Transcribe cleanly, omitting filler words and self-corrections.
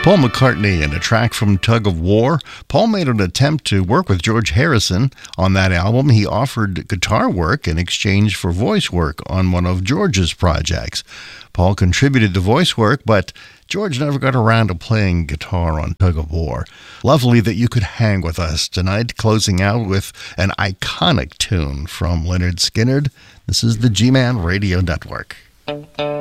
Paul McCartney and a track from Tug of War. Paul made an attempt to work with George Harrison on that album. He offered guitar work in exchange for voice work on one of George's projects. Paul contributed the voice work, but George never got around to playing guitar on Tug of War. Lovely that you could hang with us tonight, closing out with an iconic tune from Lynyrd Skynyrd. This is the G-Man Radio Network.